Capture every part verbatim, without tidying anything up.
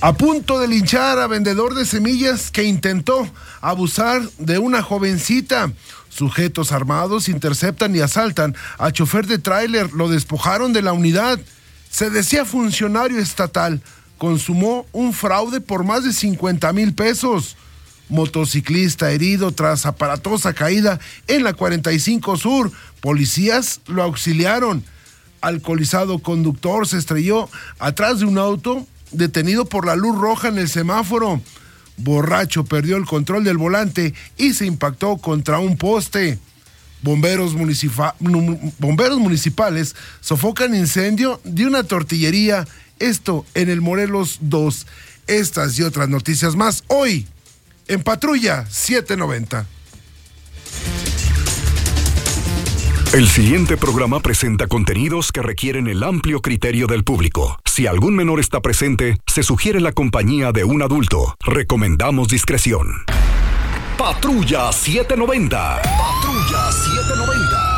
A punto de linchar a vendedor de semillas que intentó abusar de una jovencita. Sujetos armados interceptan y asaltan a chofer de tráiler, lo despojaron de la unidad. Se decía funcionario estatal, consumó un fraude por más de cincuenta mil pesos. Motociclista herido tras aparatosa caída en la cuarenta y cinco Sur. Policías lo auxiliaron. Alcoholizado conductor se estrelló atrás de un auto detenido por la luz roja en el semáforo. Borracho perdió el control del volante y se impactó contra un poste. Bomberos, municipa- bomberos municipales sofocan incendio de una tortillería, esto en el Morelos dos. Estas y otras noticias más hoy en Patrulla setecientos noventa. El siguiente programa presenta contenidos que requieren el amplio criterio del público. Si algún menor está presente, se sugiere la compañía de un adulto. Recomendamos discreción. Patrulla setecientos noventa. Patrulla setecientos noventa.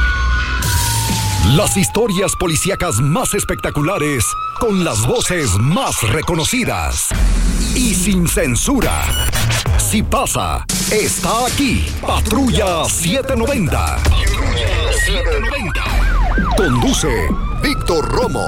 Las historias policíacas más espectaculares, con las voces más reconocidas y sin censura. Si pasa, está aquí. Patrulla setecientos noventa. Patrulla setecientos noventa. Conduce Víctor Romo.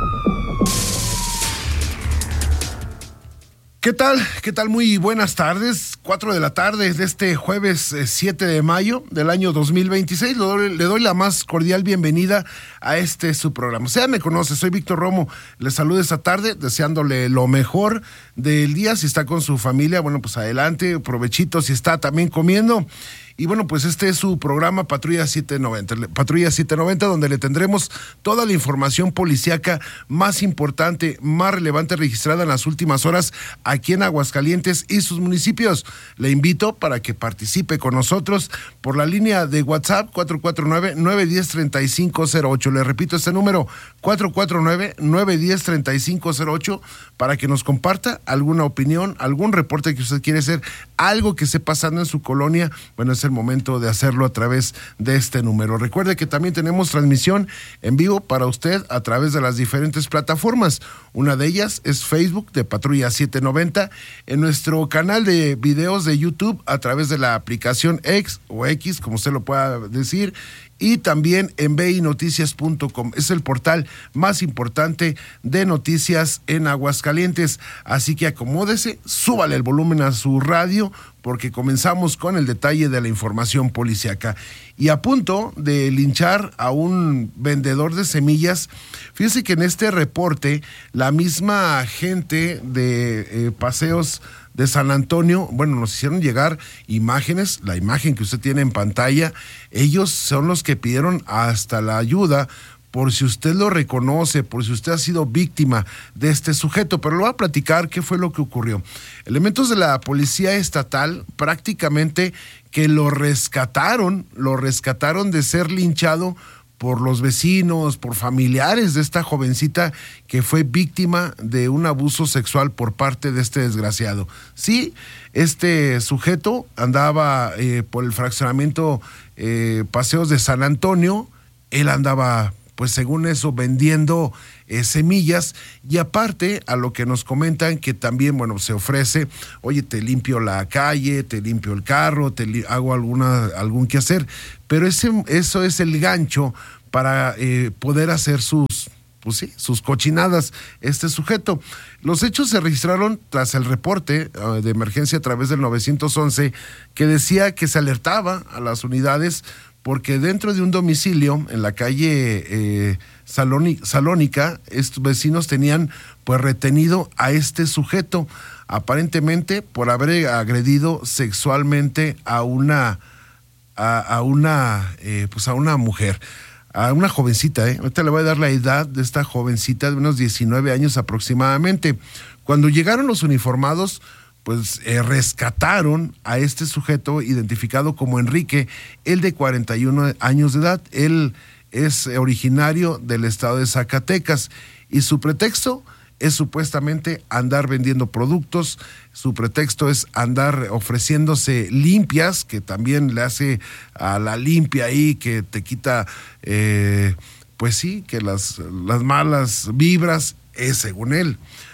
¿Qué tal? ¿Qué tal? Muy buenas tardes. Cuatro de la tarde de este jueves eh, siete de mayo del año dos mil veintiséis. Le doy, le doy la más cordial bienvenida a este su programa. O sea, me conoce, soy Víctor Romo. Le saludo esta tarde deseándole lo mejor del día. Si está con su familia, bueno, pues adelante, provechito. Si está también comiendo. Y bueno, pues este es su programa Patrulla setecientos noventa, Patrulla setecientos noventa, donde le tendremos toda la información policíaca más importante, más relevante registrada en las últimas horas aquí en Aguascalientes y sus municipios. Le invito para que participe con nosotros por la línea de WhatsApp cuatro cuatro nueve, nueve uno cero, tres cinco cero ocho. Le repito este número, cuatro cuatro nueve, nueve uno cero, tres cinco cero ocho, para que nos comparta alguna opinión, algún reporte que usted quiere hacer, algo que esté pasando en su colonia. Bueno, es el momento de hacerlo a través de este número. Recuerde que también tenemos transmisión en vivo para usted a través de las diferentes plataformas. Una de ellas es Facebook de Patrulla setecientos noventa, en nuestro canal de videos de YouTube a través de la aplicación X o X, como usted lo pueda decir, y también en b i noticias punto com. Es el portal más importante de noticias en Aguascalientes. Así que acomódese, súbale el volumen a su radio, porque comenzamos con el detalle de la información policíaca. Y a punto de linchar a un vendedor de semillas, fíjese que en este reporte la misma gente de eh, Paseos de San Antonio, bueno, nos hicieron llegar imágenes, la imagen que usted tiene en pantalla. Ellos son los que pidieron hasta la ayuda por si usted lo reconoce, por si usted ha sido víctima de este sujeto, pero le voy a platicar qué fue lo que ocurrió. Elementos de la policía estatal prácticamente que lo rescataron, lo rescataron de ser linchado por los vecinos, por familiares de esta jovencita que fue víctima de un abuso sexual por parte de este desgraciado. Sí, este sujeto andaba eh, por el fraccionamiento eh, Paseos de San Antonio. Él andaba, pues según eso, vendiendo eh, semillas, y aparte a lo que nos comentan que también, bueno, se ofrece, oye, te limpio la calle, te limpio el carro, te li- hago alguna, algún quehacer, pero ese, eso es el gancho para eh, poder hacer sus, pues sí, sus cochinadas este sujeto. Los hechos se registraron tras el reporte uh, de emergencia a través del nueve once, que decía que se alertaba a las unidades porque dentro de un domicilio en la calle eh, Salónica, Salónica, estos vecinos tenían pues retenido a este sujeto, aparentemente por haber agredido sexualmente a una a, a una eh, pues a una mujer, a una jovencita. ¿eh? Ahorita le voy a dar la edad de esta jovencita, de unos diecinueve años aproximadamente. Cuando llegaron los uniformados, pues eh, rescataron a este sujeto identificado como Enrique, él de cuarenta y uno años de edad. Él es originario del estado de Zacatecas y su pretexto es supuestamente andar vendiendo productos, su pretexto es andar ofreciéndose limpias, que también le hace a la limpia ahí, que te quita, eh, pues sí, que las, las malas vibras, es según él.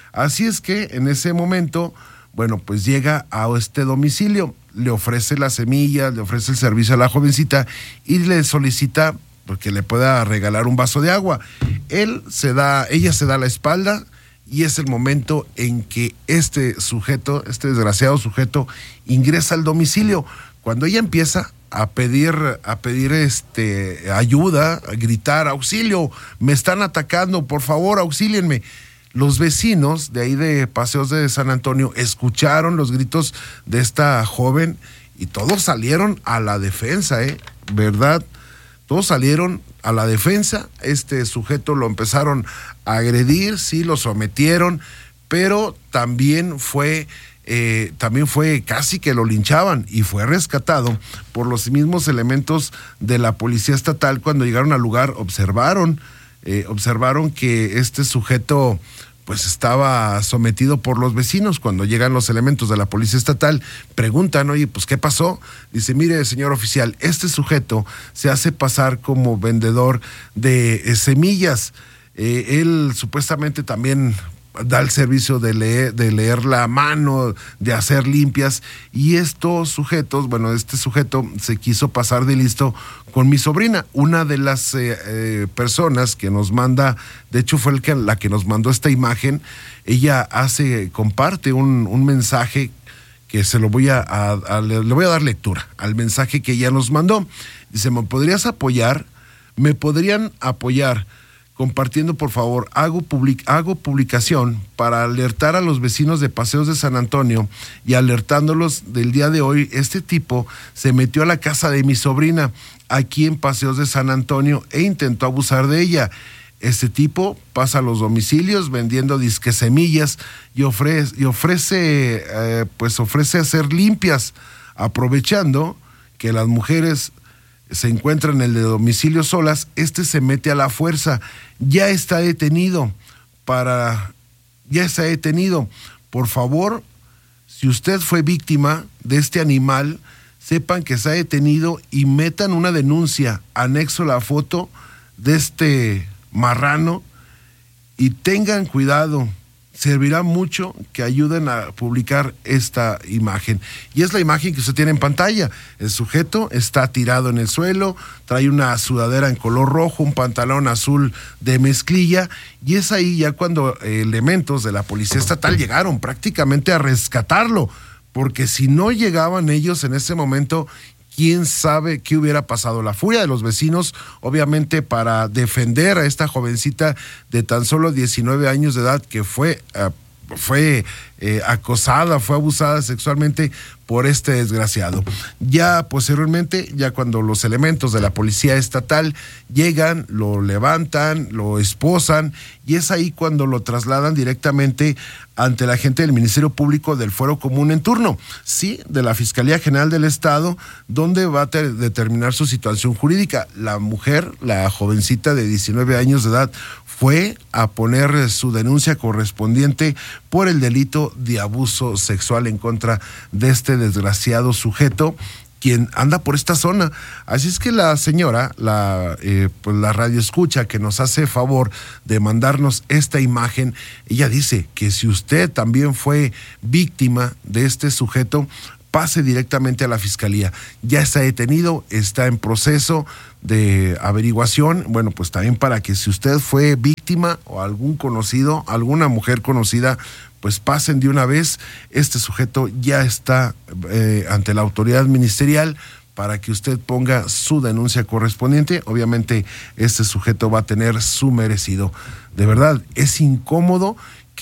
Así es que en ese momento, bueno, pues llega a este domicilio, le ofrece las semillas, le ofrece el servicio a la jovencita y le solicita porque le pueda regalar un vaso de agua. Él se da, ella se da la espalda y es el momento en que este sujeto, este desgraciado sujeto, ingresa al domicilio. Cuando ella empieza a pedir, a pedir este, ayuda, a gritar, auxilio, me están atacando, por favor, auxílienme. Los vecinos de ahí de Paseos de San Antonio escucharon los gritos de esta joven y todos salieron a la defensa, ¿eh? ¿Verdad? Todos salieron a la defensa. Este sujeto lo empezaron a agredir, sí, lo sometieron, pero también fue, eh, también fue casi que lo linchaban y fue rescatado por los mismos elementos de la policía estatal. Cuando llegaron al lugar, observaron Eh, observaron que este sujeto pues estaba sometido por los vecinos. Cuando llegan los elementos de la policía estatal, preguntan, oye, pues ¿qué pasó? Dice, mire, señor oficial, este sujeto se hace pasar como vendedor de eh, semillas. Eh, él supuestamente también da el servicio de leer, de leer la mano, de hacer limpias, y estos sujetos, bueno, este sujeto se quiso pasar de listo con mi sobrina, una de las eh, eh, personas que nos manda, de hecho fue el que, la que nos mandó esta imagen. Ella hace, comparte un, un mensaje que se lo voy a, a, a le, le voy a dar lectura al mensaje que ella nos mandó. Dice, ¿me podrías apoyar? ¿Me podrían apoyar? Compartiendo, por favor, hago, public, hago publicación para alertar a los vecinos de Paseos de San Antonio y alertándolos del día de hoy. Este tipo se metió a la casa de mi sobrina aquí en Paseos de San Antonio e intentó abusar de ella. Este tipo pasa a los domicilios vendiendo disque semillas y ofrece, y ofrece eh, pues ofrece hacer limpias, aprovechando que las mujeres se encuentran en el domicilio solas. Este se mete a la fuerza. Ya está detenido para, ya está detenido. Por favor, si usted fue víctima de este animal, sepan que está detenido y metan una denuncia. Anexo la foto de este marrano y tengan cuidado. Servirá mucho que ayuden a publicar esta imagen. Y es la imagen que usted tiene en pantalla. El sujeto está tirado en el suelo, trae una sudadera en color rojo, un pantalón azul de mezclilla, y es ahí ya cuando elementos de la policía estatal llegaron prácticamente a rescatarlo, porque si no llegaban ellos en ese momento, quién sabe qué hubiera pasado. La furia de los vecinos, obviamente, para defender a esta jovencita de tan solo diecinueve años de edad que fue, uh, fue eh, acosada, fue abusada sexualmente por este desgraciado. Ya posteriormente, ya cuando los elementos de la policía estatal llegan, lo levantan, lo esposan, y es ahí cuando lo trasladan directamente ante la gente del Ministerio Público del Fuero Común en turno, sí, de la Fiscalía General del Estado, donde va a ter- determinar su situación jurídica. La mujer, la jovencita de diecinueve años de edad, fue a poner su denuncia correspondiente por el delito de abuso sexual en contra de este desgraciado sujeto, quien anda por esta zona. Así es que la señora, la, eh, pues la radioescucha que nos hace favor de mandarnos esta imagen, ella dice que si usted también fue víctima de este sujeto, pase directamente a la fiscalía. Ya está detenido, está en proceso de averiguación. Bueno, pues también para que si usted fue víctima o algún conocido, alguna mujer conocida, pues pasen de una vez. Este sujeto ya está eh, ante la autoridad ministerial para que usted ponga su denuncia correspondiente. Obviamente este sujeto va a tener su merecido. De verdad, es incómodo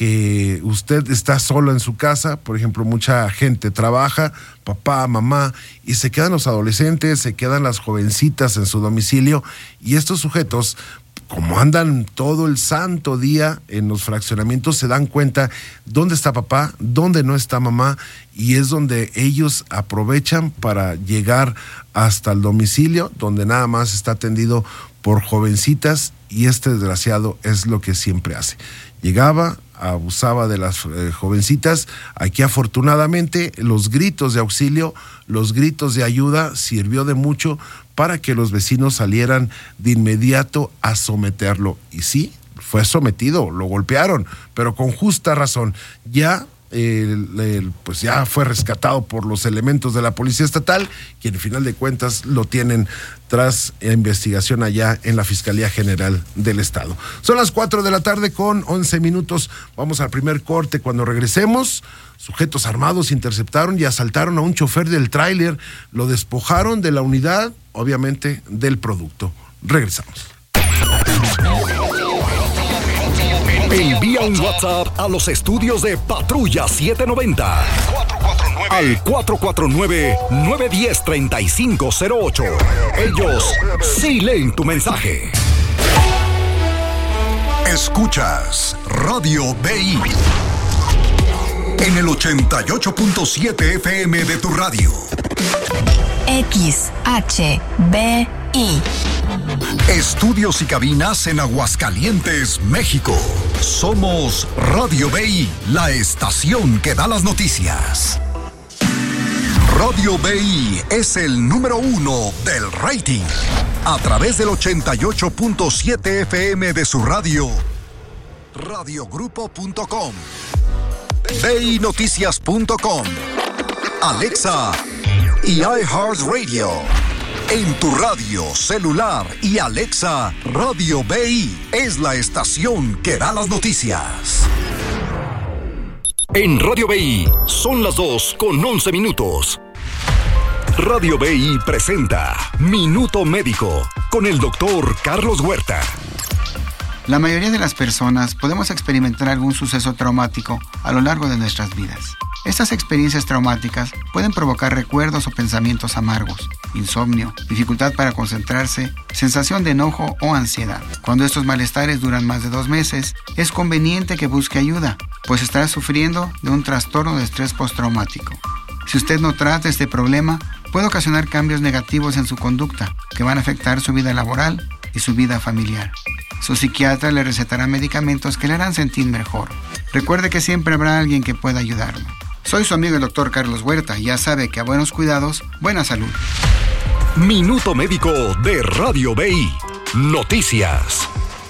que usted está solo en su casa. Por ejemplo, mucha gente trabaja, papá, mamá, y se quedan los adolescentes, se quedan las jovencitas en su domicilio, y estos sujetos, como andan todo el santo día en los fraccionamientos, se dan cuenta dónde está papá, dónde no está mamá, y es donde ellos aprovechan para llegar hasta el domicilio, donde nada más está atendido por jovencitas, y este desgraciado es lo que siempre hace. Llegaba, abusaba de las eh, jovencitas. Aquí afortunadamente los gritos de auxilio, los gritos de ayuda sirvió de mucho para que los vecinos salieran de inmediato a someterlo. Y sí, fue sometido, lo golpearon, pero con justa razón. Ya El, el, pues ya fue rescatado por los elementos de la Policía Estatal, que al final de cuentas lo tienen tras investigación allá en la Fiscalía General del Estado. Son las cuatro de la tarde con once minutos. Vamos al primer corte. Cuando regresemos, sujetos armados interceptaron y asaltaron a un chofer del tráiler, lo despojaron de la unidad, obviamente del producto. Regresamos. Envía un WhatsApp a los estudios de Patrulla setecientos noventa al cuatro cuatro nueve, nueve uno cero, tres cinco cero ocho. Ellos sí leen tu mensaje. Escuchas Radio B I en el ochenta y ocho punto siete F M de tu radio. X H B I. Estudios y cabinas en Aguascalientes, México. Somos Radio B I, la estación que da las noticias. Radio B I es el número uno del rating. A través del ochenta y ocho punto siete F M de su radio, radiogrupo punto com, B I noticias punto com, Alexa y iHeartRadio. En tu radio, celular y Alexa, Radio B I es la estación que da las noticias. En Radio B I son las dos con once minutos. Radio B I presenta Minuto Médico con el doctor Carlos Huerta. La mayoría de las personas podemos experimentar algún suceso traumático a lo largo de nuestras vidas. Estas experiencias traumáticas pueden provocar recuerdos o pensamientos amargos, insomnio, dificultad para concentrarse, sensación de enojo o ansiedad. Cuando estos malestares duran más de dos meses, es conveniente que busque ayuda, pues estará sufriendo de un trastorno de estrés postraumático. Si usted no trata este problema, puede ocasionar cambios negativos en su conducta, que van a afectar su vida laboral y su vida familiar. Su psiquiatra le recetará medicamentos que le harán sentir mejor. Recuerde que siempre habrá alguien que pueda ayudarlo. Soy su amigo el doctor Carlos Huerta y ya sabe que a buenos cuidados, buena salud. Minuto Médico de Radio B I. Noticias.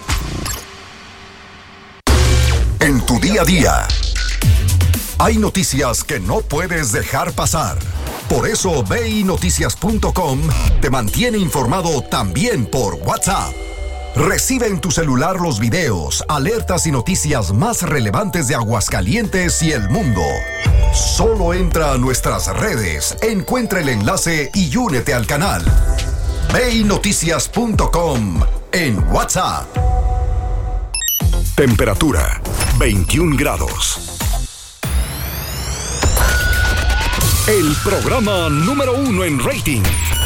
En tu día a día, hay noticias que no puedes dejar pasar. Por eso B I noticias punto com te mantiene informado también por WhatsApp. Recibe en tu celular los videos, alertas y noticias más relevantes de Aguascalientes y el mundo. Solo entra a nuestras redes, encuentra el enlace y únete al canal. B I noticias punto com en WhatsApp. Temperatura veintiún grados. El programa número uno en rating.